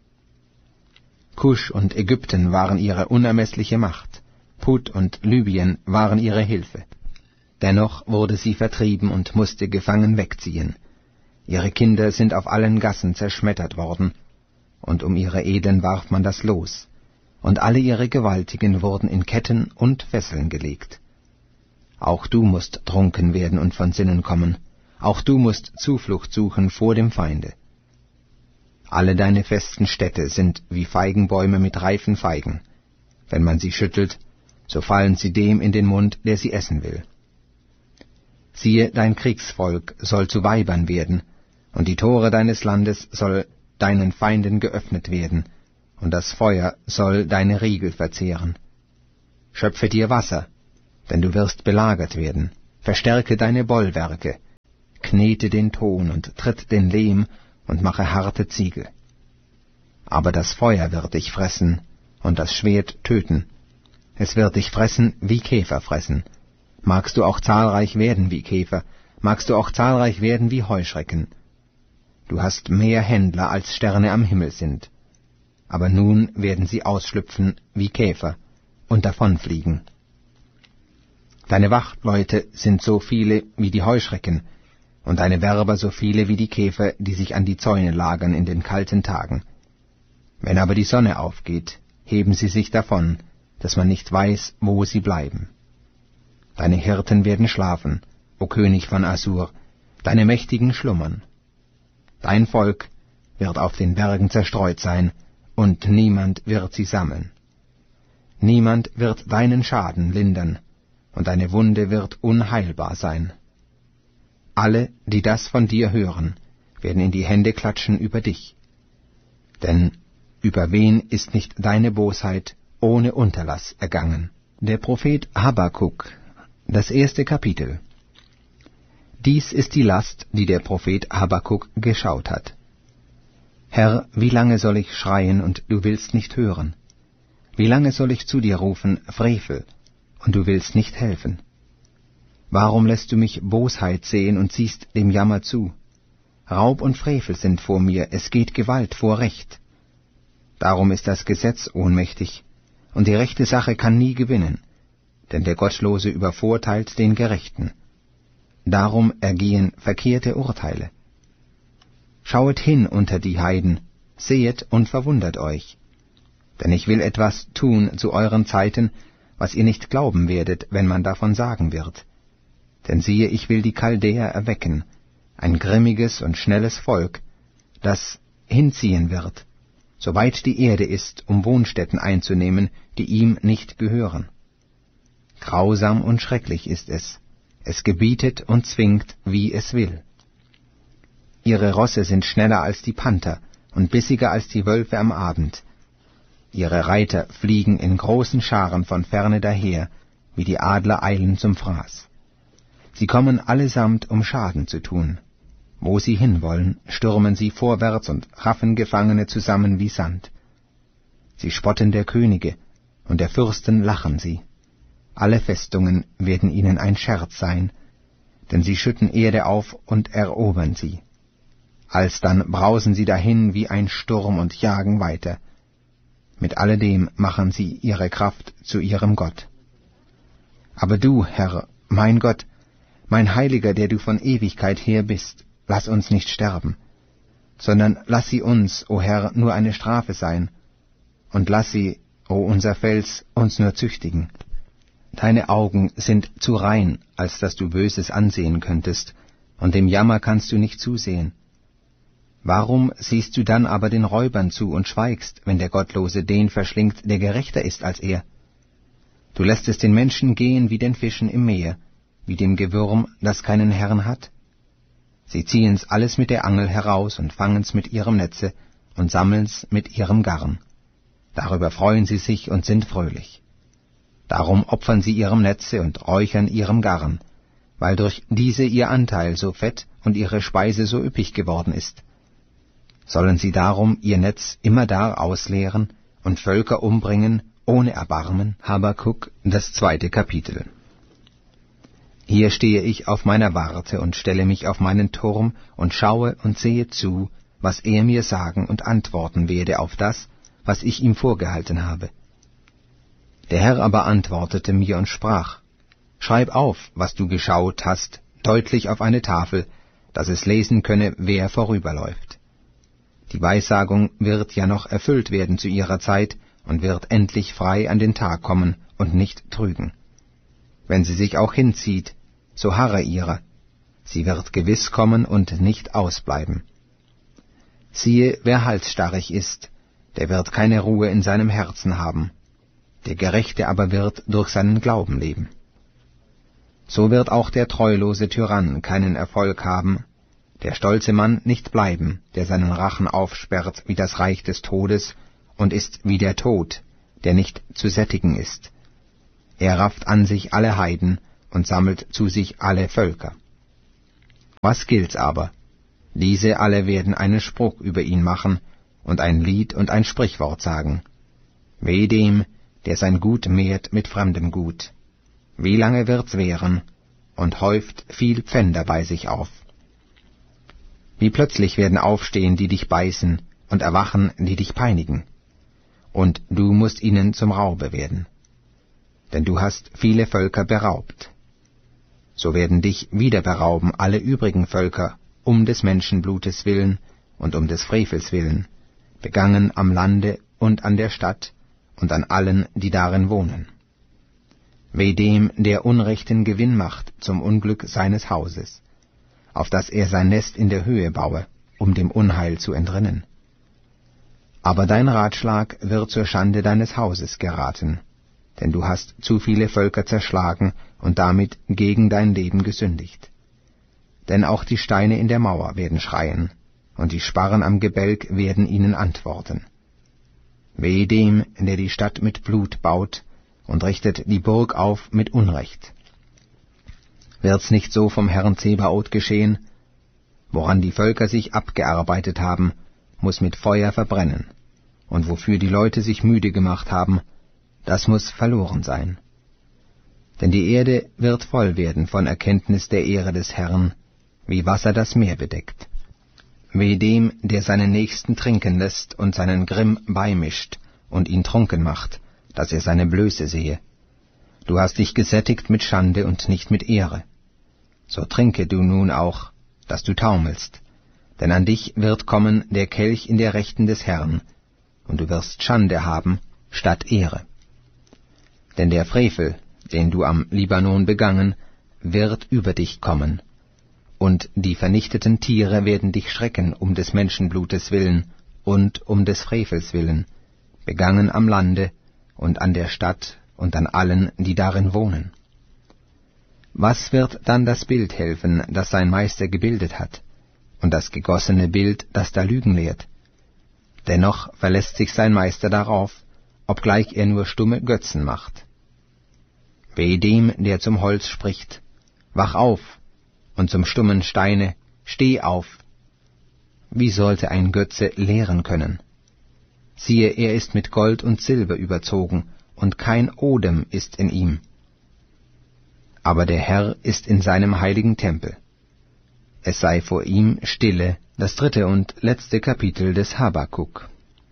Kusch und Ägypten waren ihre unermessliche Macht, Put und Libyen waren ihre Hilfe. Dennoch wurde sie vertrieben und musste gefangen wegziehen. Ihre Kinder sind auf allen Gassen zerschmettert worden, und um ihre Edlen warf man das Los, und alle ihre Gewaltigen wurden in Ketten und Fesseln gelegt. Auch du musst trunken werden und von Sinnen kommen, auch du musst Zuflucht suchen vor dem Feinde. Alle deine festen Städte sind wie Feigenbäume mit reifen Feigen. Wenn man sie schüttelt, so fallen sie dem in den Mund, der sie essen will. Siehe, dein Kriegsvolk soll zu Weibern werden, und die Tore deines Landes soll deinen Feinden geöffnet werden, und das Feuer soll deine Riegel verzehren. Schöpfe dir Wasser, denn du wirst belagert werden. Verstärke deine Bollwerke. Knete den Ton und tritt den Lehm und mache harte Ziegel. Aber das Feuer wird dich fressen und das Schwert töten. Es wird dich fressen, wie Käfer fressen. Magst du auch zahlreich werden wie Käfer, magst du auch zahlreich werden wie Heuschrecken. Du hast mehr Händler, als Sterne am Himmel sind. Aber nun werden sie ausschlüpfen wie Käfer und davonfliegen. Deine Wachtleute sind so viele wie die Heuschrecken, und deine Werber so viele wie die Käfer, die sich an die Zäune lagern in den kalten Tagen. Wenn aber die Sonne aufgeht, heben sie sich davon, dass man nicht weiß, wo sie bleiben. Deine Hirten werden schlafen, o König von Assur, deine Mächtigen schlummern. Dein Volk wird auf den Bergen zerstreut sein, und niemand wird sie sammeln. Niemand wird deinen Schaden lindern, und deine Wunde wird unheilbar sein. Alle, die das von dir hören, werden in die Hände klatschen über dich. Denn über wen ist nicht deine Bosheit ohne Unterlass ergangen? Der Prophet Habakuk, das erste Kapitel. Dies ist die Last, die der Prophet Habakuk geschaut hat. Herr, wie lange soll ich schreien, und du willst nicht hören? Wie lange soll ich zu dir rufen, Frevel, und du willst nicht helfen? Warum lässt du mich Bosheit sehen und siehst dem Jammer zu? Raub und Frevel sind vor mir, es geht Gewalt vor Recht. Darum ist das Gesetz ohnmächtig, und die rechte Sache kann nie gewinnen, denn der Gottlose übervorteilt den Gerechten. Darum ergehen verkehrte Urteile. Schauet hin unter die Heiden, sehet und verwundert euch. Denn ich will etwas tun zu euren Zeiten, was ihr nicht glauben werdet, wenn man davon sagen wird. Denn siehe, ich will die Chaldäer erwecken, ein grimmiges und schnelles Volk, das hinziehen wird, soweit die Erde ist, um Wohnstätten einzunehmen, die ihm nicht gehören. Grausam und schrecklich ist es, es gebietet und zwingt, wie es will. Ihre Rosse sind schneller als die Panther und bissiger als die Wölfe am Abend. Ihre Reiter fliegen in großen Scharen von ferne daher, wie die Adler eilen zum Fraß. Sie kommen allesamt, um Schaden zu tun. Wo sie hinwollen, stürmen sie vorwärts und raffen Gefangene zusammen wie Sand. Sie spotten der Könige, und der Fürsten lachen sie. Alle Festungen werden ihnen ein Scherz sein, denn sie schütten Erde auf und erobern sie. Alsdann brausen sie dahin wie ein Sturm und jagen weiter. Mit alledem machen sie ihre Kraft zu ihrem Gott. Aber du, Herr, mein Gott, mein Heiliger, der du von Ewigkeit her bist, lass uns nicht sterben, sondern lass sie uns, o Herr, nur eine Strafe sein, und lass sie, o unser Fels, uns nur züchtigen. Deine Augen sind zu rein, als dass du Böses ansehen könntest, und dem Jammer kannst du nicht zusehen. Warum siehst du dann aber den Räubern zu und schweigst, wenn der Gottlose den verschlingt, der gerechter ist als er? Du lässt es den Menschen gehen wie den Fischen im Meer, wie dem Gewürm, das keinen Herrn hat? Sie ziehen's alles mit der Angel heraus und fangen's mit ihrem Netze und sammeln's mit ihrem Garn. Darüber freuen sie sich und sind fröhlich. Darum opfern sie ihrem Netze und räuchern ihrem Garn, weil durch diese ihr Anteil so fett und ihre Speise so üppig geworden ist. Sollen sie darum ihr Netz immerdar ausleeren und Völker umbringen ohne Erbarmen? Habakuk, das zweite Kapitel. Hier stehe ich auf meiner Warte und stelle mich auf meinen Turm und schaue und sehe zu, was er mir sagen und antworten werde auf das, was ich ihm vorgehalten habe. Der Herr aber antwortete mir und sprach, Schreib auf, was du geschaut hast, deutlich auf eine Tafel, dass es lesen könne, wer vorüberläuft. Die Weissagung wird ja noch erfüllt werden zu ihrer Zeit und wird endlich frei an den Tag kommen und nicht trügen. Wenn sie sich auch hinzieht, so harre ihrer, sie wird gewiss kommen und nicht ausbleiben. Siehe, wer halsstarrig ist, der wird keine Ruhe in seinem Herzen haben, der Gerechte aber wird durch seinen Glauben leben. So wird auch der treulose Tyrann keinen Erfolg haben, der stolze Mann nicht bleiben, der seinen Rachen aufsperrt wie das Reich des Todes und ist wie der Tod, der nicht zu sättigen ist. Er rafft an sich alle Heiden und sammelt zu sich alle Völker. Was gilt's aber? Diese alle werden einen Spruch über ihn machen und ein Lied und ein Sprichwort sagen. Weh dem, der sein Gut mehrt mit fremdem Gut. Wie lange wird's währen und häuft viel Pfänder bei sich auf. Wie plötzlich werden aufstehen, die dich beißen, und erwachen, die dich peinigen. Und du musst ihnen zum Raube werden. Denn du hast viele Völker beraubt. So werden dich wieder berauben alle übrigen Völker, um des Menschenblutes willen und um des Frevels willen, begangen am Lande und an der Stadt und an allen, die darin wohnen. Weh dem, der unrechten Gewinn macht zum Unglück seines Hauses, auf dass er sein Nest in der Höhe baue, um dem Unheil zu entrinnen. Aber dein Ratschlag wird zur Schande deines Hauses geraten, denn du hast zu viele Völker zerschlagen und damit gegen dein Leben gesündigt. Denn auch die Steine in der Mauer werden schreien, und die Sparren am Gebälk werden ihnen antworten. Weh dem, der die Stadt mit Blut baut und richtet die Burg auf mit Unrecht. Wird's nicht so vom Herrn Zebaoth geschehen? Woran die Völker sich abgearbeitet haben, muß mit Feuer verbrennen, und wofür die Leute sich müde gemacht haben, das muß verloren sein. Denn die Erde wird voll werden von Erkenntnis der Ehre des Herrn, wie Wasser das Meer bedeckt. Weh dem, der seinen Nächsten trinken lässt und seinen Grimm beimischt und ihn trunken macht, dass er seine Blöße sehe. Du hast dich gesättigt mit Schande und nicht mit Ehre. So trinke du nun auch, dass du taumelst, denn an dich wird kommen der Kelch in der Rechten des Herrn, und du wirst Schande haben statt Ehre. Denn der Frevel, den du am Libanon begangen, wird über dich kommen, und die vernichteten Tiere werden dich schrecken um des Menschenblutes willen und um des Frevels willen, begangen am Lande und an der Stadt und an allen, die darin wohnen. Was wird dann das Bild helfen, das sein Meister gebildet hat, und das gegossene Bild, das da Lügen lehrt? Dennoch verlässt sich sein Meister darauf, obgleich er nur stumme Götzen macht. Weh dem, der zum Holz spricht, wach auf, und zum stummen Steine, steh auf. Wie sollte ein Götze lehren können? Siehe, er ist mit Gold und Silber überzogen, und kein Odem ist in ihm. Aber der Herr ist in seinem heiligen Tempel. Es sei vor ihm Stille, das dritte und letzte Kapitel des Habakuk.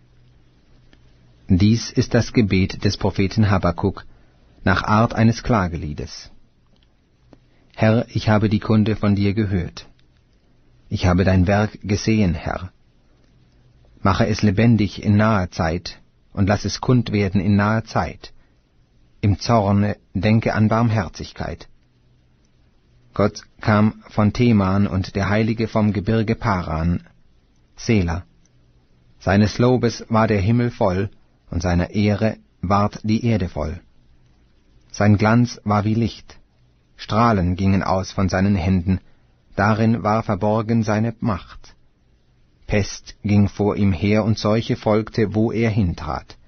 Dies ist das Gebet des Propheten Habakuk nach Art eines Klageliedes. Herr, ich habe die Kunde von dir gehört. Ich habe dein Werk gesehen, Herr. Mache es lebendig in naher Zeit und lass es kund werden in naher Zeit. Im Zorne denke an Barmherzigkeit. Gott kam von Teman und der Heilige vom Gebirge Paran, Sela. Seines Lobes war der Himmel voll, und seiner Ehre ward die Erde voll. Sein Glanz war wie Licht, Strahlen gingen aus von seinen Händen, darin war verborgen seine Macht. Pest ging vor ihm her und Seuche folgte, wo er hintrat.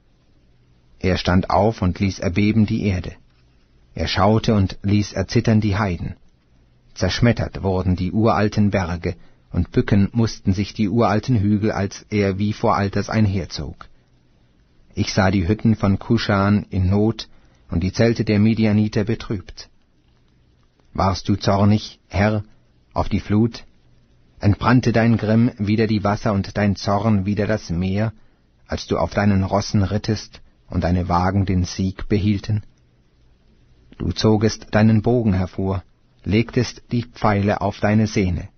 Er stand auf und ließ erbeben die Erde. Er schaute und ließ erzittern die Heiden. Zerschmettert wurden die uralten Berge, und bücken mussten sich die uralten Hügel, als er wie vor Alters einherzog. Ich sah die Hütten von Kuschan in Not und die Zelte der Midianiter betrübt. Warst du zornig, Herr, auf die Flut? Entbrannte dein Grimm wider die Wasser und dein Zorn wider das Meer, als du auf deinen Rossen rittest und deine Wagen den Sieg behielten? Du zogest deinen Bogen hervor, legtest die Pfeile auf deine Sehne.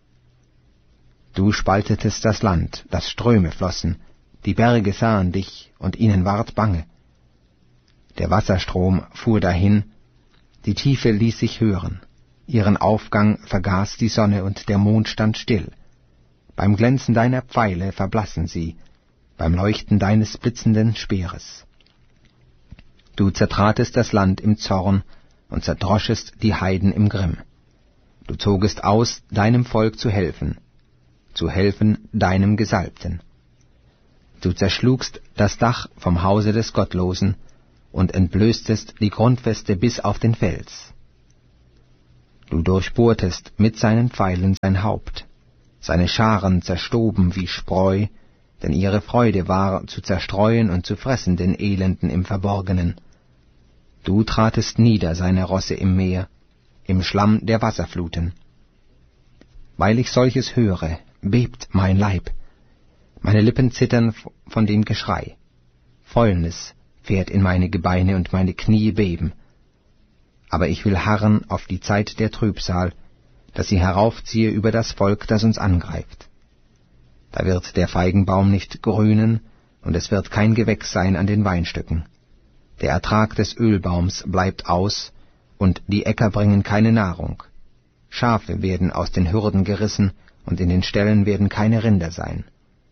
Du spaltetest das Land, das Ströme flossen, die Berge sahen dich, und ihnen ward bange. Der Wasserstrom fuhr dahin, die Tiefe ließ sich hören, ihren Aufgang vergaß die Sonne und der Mond stand still. Beim Glänzen deiner Pfeile verblassen sie, beim Leuchten deines blitzenden Speeres. Du zertratest das Land im Zorn und zerdroschest die Heiden im Grimm. Du zogest aus, deinem Volk zu helfen, zu helfen deinem Gesalbten. Du zerschlugst das Dach vom Hause des Gottlosen und entblößtest die Grundfeste bis auf den Fels. Du durchbohrtest mit seinen Pfeilen sein Haupt, seine Scharen zerstoben wie Spreu, denn ihre Freude war, zu zerstreuen und zu fressen den Elenden im Verborgenen. Du tratest nieder seine Rosse im Meer, im Schlamm der Wasserfluten. Weil ich solches höre, bebt mein Leib, meine Lippen zittern von dem Geschrei. Fäulnis fährt in meine Gebeine und meine Knie beben. Aber ich will harren auf die Zeit der Trübsal, dass sie heraufziehe über das Volk, das uns angreift. Da wird der Feigenbaum nicht grünen, und es wird kein Gewächs sein an den Weinstöcken. Der Ertrag des Ölbaums bleibt aus, und die Äcker bringen keine Nahrung. Schafe werden aus den Hürden gerissen, und in den Ställen werden keine Rinder sein.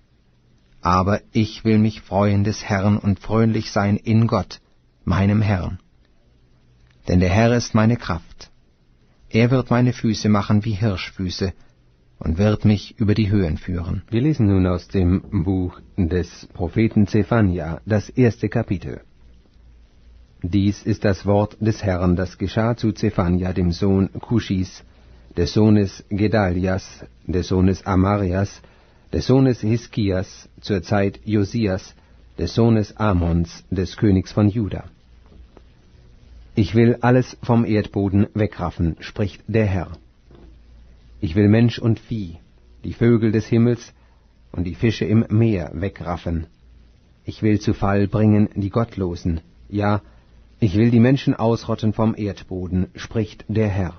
Aber ich will mich freuen des Herrn und fröhlich sein in Gott, meinem Herrn. Denn der Herr ist meine Kraft. Er wird meine Füße machen wie Hirschfüße und wird mich über die Höhen führen. Wir lesen nun aus dem Buch des Propheten Zephania, das erste Kapitel. Dies ist das Wort des Herrn, das geschah zu Zephania, dem Sohn Kuschis, des Sohnes Gedalias, des Sohnes Amarias, des Sohnes Hiskias, zur Zeit Josias, des Sohnes Amons, des Königs von Juda. Ich will alles vom Erdboden wegraffen, spricht der Herr. Ich will Mensch und Vieh, die Vögel des Himmels und die Fische im Meer wegraffen. Ich will zu Fall bringen die Gottlosen, ja, ich will die Menschen ausrotten vom Erdboden, spricht der Herr.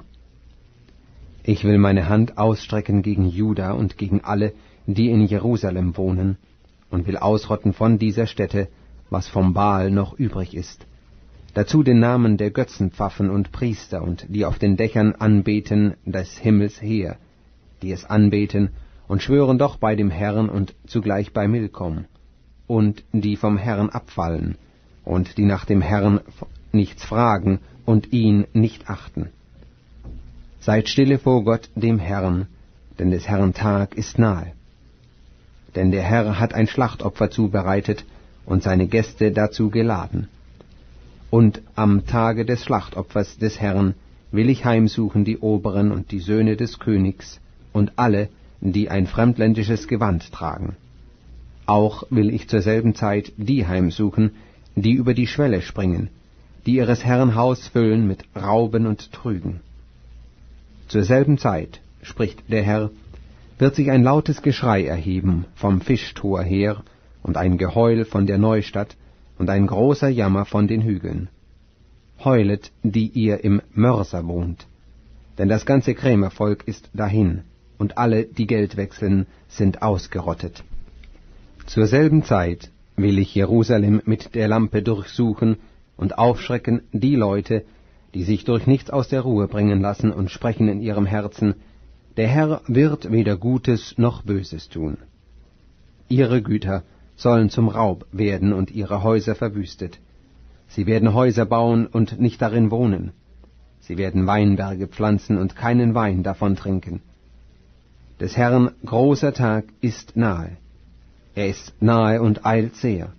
Ich will meine Hand ausstrecken gegen Juda und gegen alle, die in Jerusalem wohnen, und will ausrotten von dieser Stätte, was vom Baal noch übrig ist. Dazu den Namen der Götzenpfaffen und Priester und die auf den Dächern anbeten des Himmels her, die es anbeten und schwören doch bei dem Herrn und zugleich bei Milkom, und die vom Herrn abfallen, und die nach dem Herrn nichts fragen und ihn nicht achten. Seid stille vor Gott dem Herrn, denn des Herrn Tag ist nahe. Denn der Herr hat ein Schlachtopfer zubereitet und seine Gäste dazu geladen. Und am Tage des Schlachtopfers des Herrn will ich heimsuchen die Oberen und die Söhne des Königs und alle, die ein fremdländisches Gewand tragen. Auch will ich zur selben Zeit die heimsuchen, die über die Schwelle springen, die ihres Herrn Haus füllen mit Rauben und Trügen. Zur selben Zeit, spricht der Herr, wird sich ein lautes Geschrei erheben vom Fischtor her und ein Geheul von der Neustadt und ein großer Jammer von den Hügeln. Heulet, die ihr im Mörser wohnt, denn das ganze Krämervolk ist dahin, und alle, die Geld wechseln, sind ausgerottet. Zur selben Zeit will ich Jerusalem mit der Lampe durchsuchen und aufschrecken die Leute, die sich durch nichts aus der Ruhe bringen lassen und sprechen in ihrem Herzen, der Herr wird weder Gutes noch Böses tun. Ihre Güter sollen zum Raub werden und ihre Häuser verwüstet. Sie werden Häuser bauen und nicht darin wohnen. Sie werden Weinberge pflanzen und keinen Wein davon trinken. Des Herrn großer Tag ist nahe. Er ist nahe und eilt sehr.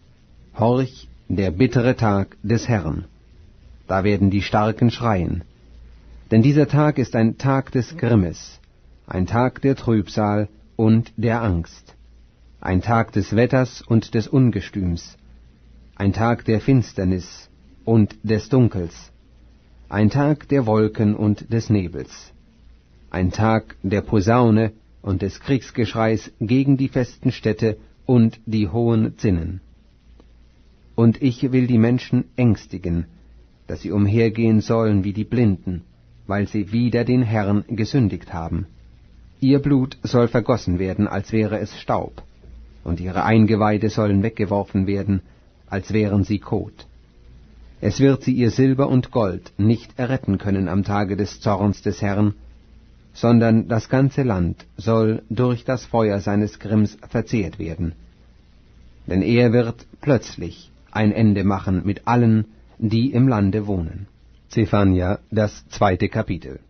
Horch, der bittere Tag des Herrn. Da werden die Starken schreien. Denn dieser Tag ist ein Tag des Grimmes, ein Tag der Trübsal und der Angst, ein Tag des Wetters und des Ungestüms, ein Tag der Finsternis und des Dunkels, ein Tag der Wolken und des Nebels, ein Tag der Posaune und des Kriegsgeschreis gegen die festen Städte und die hohen Zinnen. Und ich will die Menschen ängstigen, dass sie umhergehen sollen wie die Blinden, weil sie wider den Herrn gesündigt haben. Ihr Blut soll vergossen werden, als wäre es Staub, und ihre Eingeweide sollen weggeworfen werden, als wären sie Kot. Es wird sie ihr Silber und Gold nicht erretten können am Tage des Zorns des Herrn, sondern das ganze Land soll durch das Feuer seines Grimms verzehrt werden. Denn er wird plötzlich ein Ende machen mit allen, die im Lande wohnen. Zephania, das zweite Kapitel.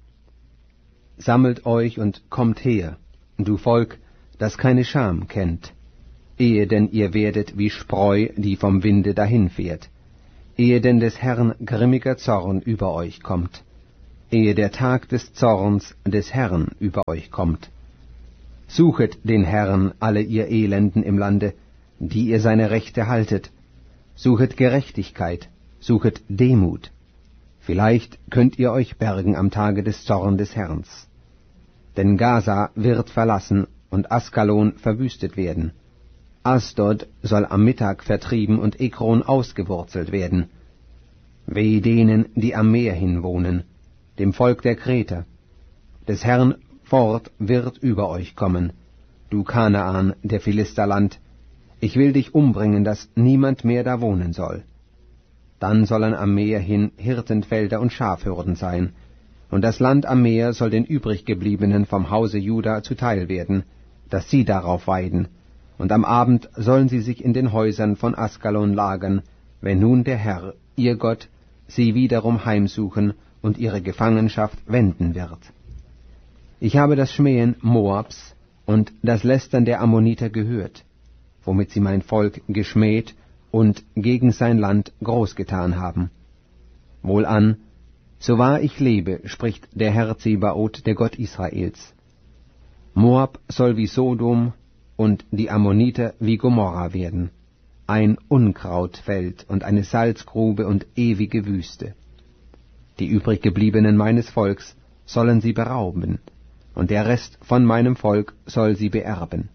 Sammelt euch und kommt her, du Volk, das keine Scham kennt, ehe denn ihr werdet wie Spreu, die vom Winde dahinfährt, ehe denn des Herrn grimmiger Zorn über euch kommt, ehe der Tag des Zorns des Herrn über euch kommt. Suchet den Herrn, alle ihr Elenden im Lande, die ihr seine Rechte haltet. Suchet Gerechtigkeit, suchet Demut. Vielleicht könnt ihr euch bergen am Tage des Zorns des Herrn. Denn Gaza wird verlassen und Askalon verwüstet werden. Asdod soll am Mittag vertrieben und Ekron ausgewurzelt werden. Weh denen, die am Meer hin wohnen, dem Volk der Kreter. Des Herrn Wort wird über euch kommen, du Kanaan, der Philisterland. Ich will dich umbringen, dass niemand mehr da wohnen soll. Dann sollen am Meer hin Hirtenfelder und Schafhürden sein, und das Land am Meer soll den übriggebliebenen vom Hause Juda zuteil werden, dass sie darauf weiden, und am Abend sollen sie sich in den Häusern von Askalon lagern, wenn nun der Herr, ihr Gott, sie wiederum heimsuchen und ihre Gefangenschaft wenden wird. Ich habe das Schmähen Moabs und das Lästern der Ammoniter gehört, womit sie mein Volk geschmäht und gegen sein Land großgetan haben. Wohlan, so wahr ich lebe, spricht der Herr Zebaoth, der Gott Israels. Moab soll wie Sodom und die Ammoniter wie Gomorra werden, ein Unkrautfeld und eine Salzgrube und ewige Wüste. Die übriggebliebenen meines Volks sollen sie berauben, und der Rest von meinem Volk soll sie beerben.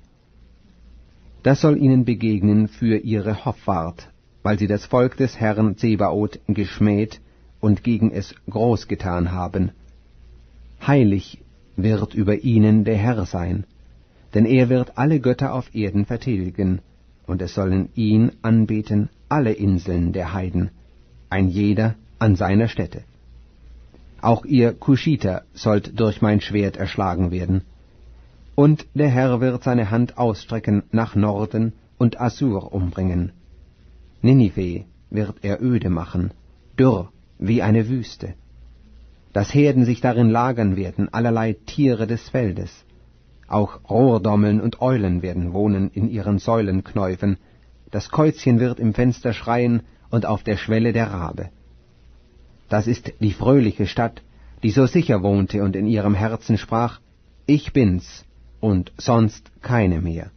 Das soll ihnen begegnen für ihre Hoffart, weil sie das Volk des Herrn Zebaoth geschmäht und gegen es groß getan haben. Heilig wird über ihnen der Herr sein, denn er wird alle Götter auf Erden vertilgen, und es sollen ihn anbeten alle Inseln der Heiden, ein jeder an seiner Stätte. Auch ihr Kuschiter sollt durch mein Schwert erschlagen werden. Und der Herr wird seine Hand ausstrecken nach Norden und Assur umbringen. Ninive wird er öde machen, dürr wie eine Wüste. Dass Herden sich darin lagern werden, allerlei Tiere des Feldes. Auch Rohrdommeln und Eulen werden wohnen in ihren Säulenknäufen. Das Käuzchen wird im Fenster schreien und auf der Schwelle der Rabe. Das ist die fröhliche Stadt, die so sicher wohnte und in ihrem Herzen sprach, ich bin's und sonst keine mehr.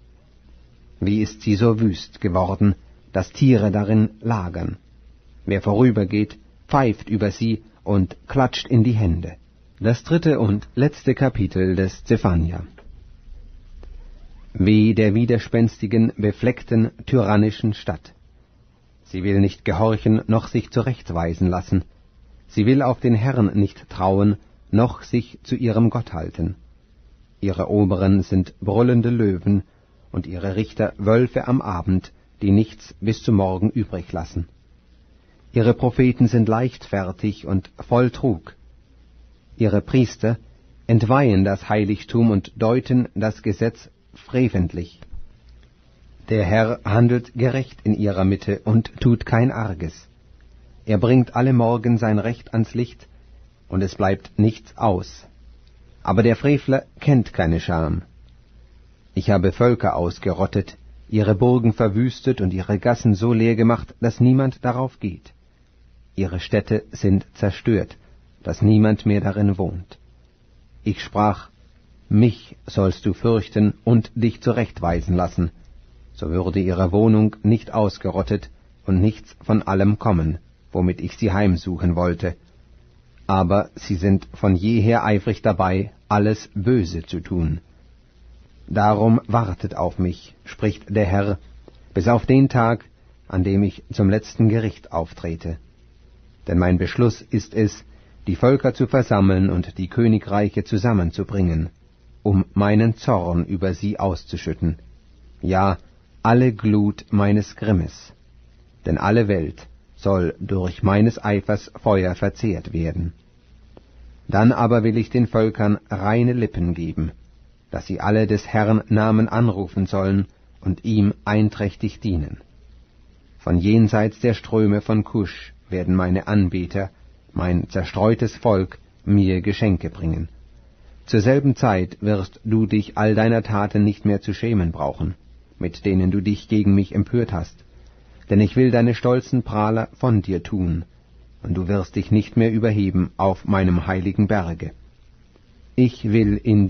Wie ist sie so wüst geworden, dass Tiere darin lagern. Wer vorübergeht, pfeift über sie und klatscht in die Hände. Das dritte und letzte Kapitel des Zephania. Weh der widerspenstigen, befleckten, tyrannischen Stadt. Sie will nicht gehorchen, noch sich zurechtweisen lassen. Sie will auf den Herrn nicht trauen, noch sich zu ihrem Gott halten. Ihre Oberen sind brüllende Löwen und ihre Richter Wölfe am Abend, die nichts bis zum Morgen übrig lassen. Ihre Propheten sind leichtfertig und voll Trug. Ihre Priester entweihen das Heiligtum und deuten das Gesetz freventlich. Der Herr handelt gerecht in ihrer Mitte und tut kein Arges. Er bringt alle Morgen sein Recht ans Licht, und es bleibt nichts aus. Aber der Frevler kennt keine Scham. Ich habe Völker ausgerottet, ihre Burgen verwüstet und ihre Gassen so leer gemacht, dass niemand darauf geht. Ihre Städte sind zerstört, dass niemand mehr darin wohnt. Ich sprach, mich sollst du fürchten und dich zurechtweisen lassen, so würde ihre Wohnung nicht ausgerottet und nichts von allem kommen, womit ich sie heimsuchen wollte. Aber sie sind von jeher eifrig dabei, alles Böse zu tun. Darum wartet auf mich, spricht der Herr, bis auf den Tag, an dem ich zum letzten Gericht auftrete. Denn mein Beschluss ist es, die Völker zu versammeln und die Königreiche zusammenzubringen, um meinen Zorn über sie auszuschütten. Ja, alle Glut meines Grimmes, denn alle Welt soll durch meines Eifers Feuer verzehrt werden. Dann aber will ich den Völkern reine Lippen geben, dass sie alle des Herrn Namen anrufen sollen und ihm einträchtig dienen. Von jenseits der Ströme von Kusch werden meine Anbeter, mein zerstreutes Volk, mir Geschenke bringen. Zur selben Zeit wirst du dich all deiner Taten nicht mehr zu schämen brauchen, mit denen du dich gegen mich empört hast. denn ich will deine stolzen Prahler von dir tun, und du wirst dich nicht mehr überheben auf meinem heiligen Berge. Ich will in